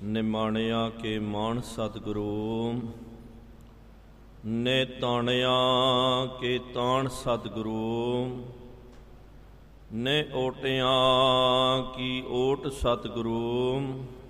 ਨਿਮਾਣਿਆ ਕੇ ਮਾਣ ਸਤਿਗੁਰੂ, ਨੇ ਤਾਣਿਆ ਕੇ ਤਾਣ ਸਤਿਗੁਰੂ, ਨੇ ਓਟਿਆਂ ਕੀ ਓਟ ਸਤਿਗੁਰੂ।